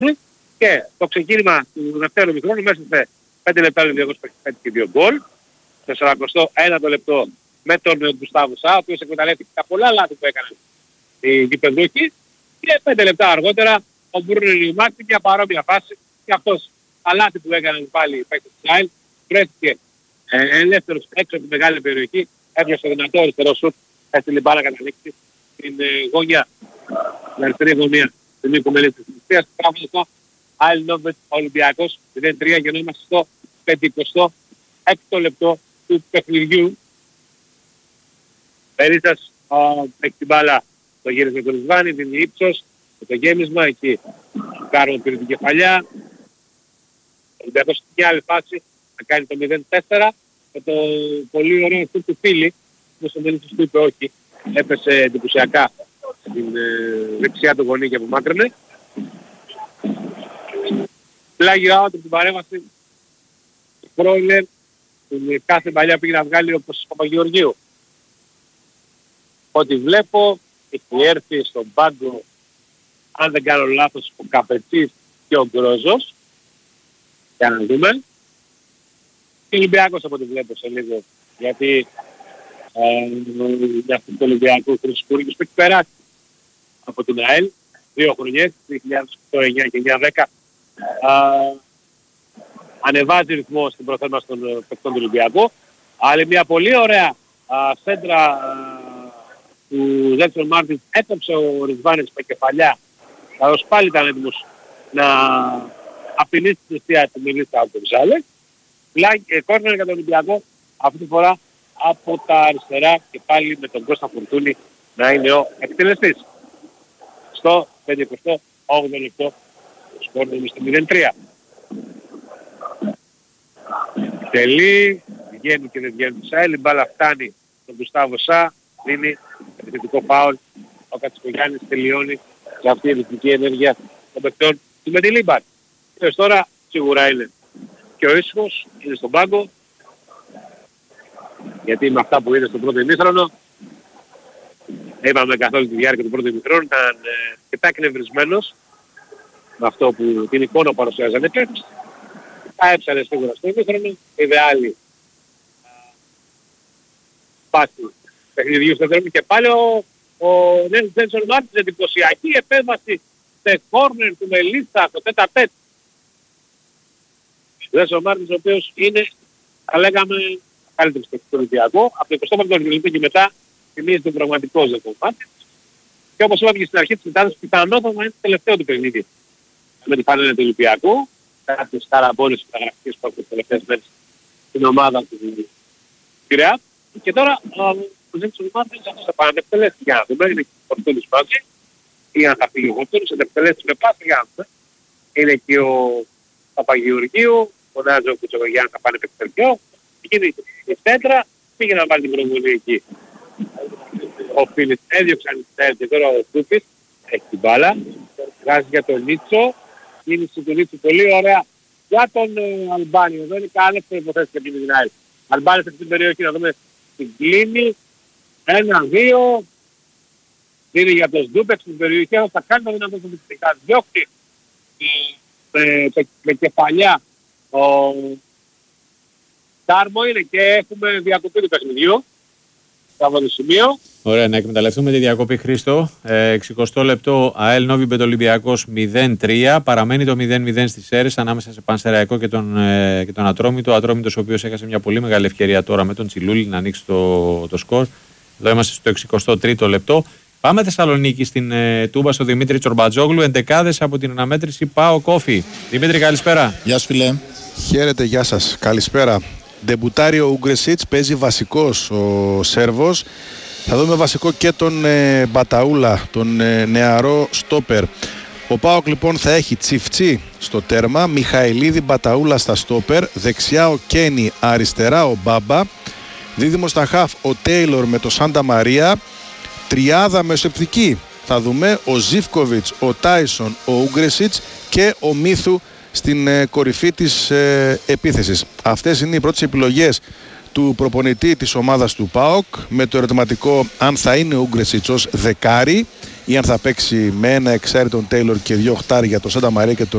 Και το ξεκίνημα του δεύτερου μικρόνου μέσα σε 5 λεπτά Ολυμπιακός πέτυχε και 2 γκολ. Στο 41ο λεπτό με τον Γκουστάβο Σά, ο οποίος εκμεταλλεύτηκε τα πολλά λάθη που έκαναν οι γηπεδούχοι. Και 5 λεπτά αργότερα ο Μπρούνο Νιουμάρτη μια παρόμοια φάση και αυτός τα λάθη που έκαναν πάλι οι παίκτες της ΑΕΛ βρέθηκε ελεύθερος έξω από τη μεγάλη περιοχή, έπιασε δυνατό αριστερό σουτ, έστειλε μπάλα καταλήξει στην γωνιά, την αριστερή γωνία του Νίκου Μελίτη της Λιβύης. Πράγματι ΑΕΛ Νόβετ Ολυμπιακός 0-3 και είμαστε στο 56ο λεπτό του παιχνιδιού. Περίστας έχει την μπάλα, το γύρισε τον Ρισβάνη, δίνει ύψος με το γέμισμα, εκεί Κάρμο πήρε την κεφαλιά. Ο Ολυμπιακός στην μια άλλη φάση θα κάνει το 0-4 με το πολύ ωραίο αυτό του Φίλη, όπως ο Μελίτης του είπε όχι, έπεσε εντυπωσιακά στην δεξιά του γωνί και απομάκρυνε. Πλάγιο out από την παρέμβαση του Φρόιλερ, την κάθε παλιά πήγε να βγάλει όπως ο Παπαγεωργίου. Ό,τι βλέπω, έχει έρθει στον πάγκο, αν δεν κάνω λάθος, ο Καπετσής και ο Γκρόζος. Για να δούμε. Και ο Ολυμπιακός από ό,τι βλέπω σε λίγο, γιατί για αυτό το Ολυμπιακό Χρυσοκούρικος που έχει περάσει από την ΑΕΛ 2 χρονιές, 2008, 2009 και 2010. Ανεβάζει ρυθμό στην προθέρμανση των παικτών του Ολυμπιακού. Άλλη μια πολύ ωραία σέντρα του Ζέλσον Μάρτιν, έτρεψε ο Ρισβάνης με κεφαλιά, καθώς πάλι ήταν έτοιμος να απειλήσει την αιστεία του Μιλίστα από τον Ζάλε. Κόρνερ για τον Ολυμπιακό, αυτή τη φορά από τα αριστερά και πάλι με τον Κώστα Φουρτούνη να είναι ο εκτελεστής. Στο 58ο λεπτό, το σκορ είναι στο 0-3. Τελεί, βγαίνει και δεν βγαίνει της ΑΕΛ, η μπάλα φτάνει στον Γκουστάβο Σά, δίνει επιθετικό φάουλ, ο Κατσικογιάννης τελειώνει σε αυτή η ρυθμική ενέργεια των παικτών του Μεντιλίμπαν. Και τώρα σίγουρα είναι και ο ήσυχος, είναι στον πάγκο, γιατί με αυτά που είδε στον πρώτο ημίχρονο, είπαμε καθ' όλη τη διάρκεια του πρώτου ημίχρονου, ήταν αρκετά εκνευρισμένος με αυτό που την εικόνα που παρουσιάζανε παίκτες. Τα έψανε σίγουρα στο ημίχρονο, είδε άλλη πάση παιχνιδιού στο δρόμο και πάλι ο Νέλσον Μάρτιν εντυπωσιακή επέμβαση σε κόρνερ του Μελίστα στο τέτα-τέτ. Ο Νέλσον Μάρτιν ο οποίος είναι, θα λέγαμε, καλύτερος στο Ολυμπιακό, από το 25ο λεπτό και μετά θυμίζει τον πραγματικό Νέλσον Μάρτιν. Και όπως είπαμε και στην αρχή της μετάδοσης, πιθανότατα είναι το τελευταίο του παιχνίδι με την φανέλα του Ολυμπιακού. Κάποιες καραμπόλες φωτογραφίες που έχουν τελευταίες μέρες στην ομάδα του Πειραιά. Και τώρα ο Νέλσον Μάρτιν αυτός θα πάνε εκτελέσει για να δούμε, είναι και ο Φορτούνης μαζί, ή αν θα φύγει ο Φορτούνης, θα εκτελέσει με πάση για να δούμε. Είναι και ο Παπαγεωργίου, φωνάζει ο Κουτσογιάννη θα πάνε επεξεργείο, γίνει η σέντρα, πήγε να βάλει την προβολή εκεί. Ο Φίλης έδιωξαν τη σέντρα και τώρα ο Τούπης έχει την μπάλα, βγάζει για τον Νίτσο, κίνηση του Νίτσο πολύ ωραία για τον Αλμπάνιο, εδώ είναι καλές προϋποθέσεις για την Ινάιλ. Αλμπάνιο σε την περιοχή να δούμε την κλίνη, 1-2, δίνει για τον Ντούπεξ στην περιοχή, θα κάνει το δυνατό του Μυστικά, διώχνει με κεφαλιά ο Κάρμο είναι και έχουμε διακοπή του παιχνιδιού. Στο σημείο. Ωραία, να εκμεταλλευτούμε τη διακοπή, Χρήστο. 60 λεπτό ΑΕΛ Νόβι Ολυμπιακός 0-3. Παραμένει το 0-0 στις ΣΕΡΕΣ ανάμεσα σε Πανσεραϊκό και τον Ατρόμητο. Ο Ατρόμητος ο οποίος έχασε μια πολύ μεγάλη ευκαιρία τώρα με τον Τσιλούλη να ανοίξει το σκορ. Εδώ είμαστε στο 63ο λεπτό. Πάμε Θεσσαλονίκη στην Τούμπα στο Δημήτρη Τσορμπατζόγλου. Εντεκάδες από την αναμέτρηση ΠΑΟ Κόφι. Δημήτρη, καλησπέρα. Γεια σου, φίλε. Χαίρετε, γεια σας. Καλησπέρα. Ντεμπούτάρει ο Ούγκρεσιτς, παίζει βασικός ο Σέρβος. Θα δούμε βασικό και τον Μπαταούλα, τον νεαρό στόπερ. Ο ΠΑΟΚ λοιπόν θα έχει Τσιφτσί στο τέρμα, Μιχαηλίδη, Μπαταούλα στα στόπερ, δεξιά ο Κένι, αριστερά ο Μπάμπα, δίδυμο στα χαφ ο Τέιλορ με το Σάντα Μαρία, τριάδα μεσοεπιθετική θα δούμε ο Ζίβκοβιτς, ο Τάισον, ο Ούγκρεσιτς και ο Μίθου στην κορυφή της επίθεσης. Αυτές είναι οι πρώτες επιλογές του προπονητή της ομάδας του ΠΑΟΚ, με το ερωτηματικό αν θα είναι ο Ούγκρεσιτς ως δεκάρι ή αν θα παίξει με ένα εξάρι τον Τέιλορ και δύο οχτάρια, τον Σάντα Μαρία και τον